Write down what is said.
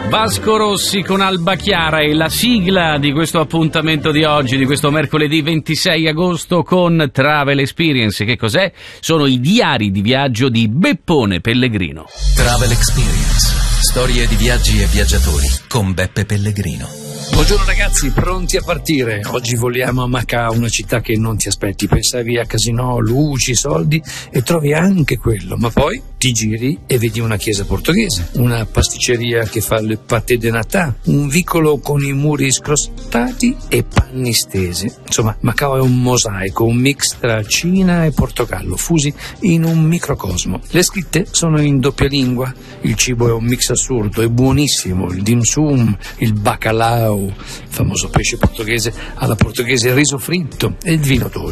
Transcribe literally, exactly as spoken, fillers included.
Vasco Rossi con Alba Chiara è la sigla di questo appuntamento di oggi, di questo mercoledì ventisei agosto con Travel Experience. Che cos'è? Sono i diari di viaggio di Beppone Pellegrino. Travel Experience, storie di viaggi e viaggiatori con Beppe Pellegrino. Buongiorno ragazzi, pronti a partire? Oggi voliamo a Macao, una città che non ti aspetti. Pensavi a casinò, luci, soldi e trovi anche quello, ma poi ti giri e vedi una chiesa portoghese, una pasticceria che fa le pâté de nata, un vicolo con i muri scrostati e panni stesi. Insomma, Macao è un mosaico, un mix tra Cina e Portogallo, fusi in un microcosmo. Le scritte sono in doppia lingua, il cibo è un mix assurdo, è buonissimo, il dim sum, il bacalao, il famoso pesce portoghese alla portoghese, il riso fritto e il vino dolce.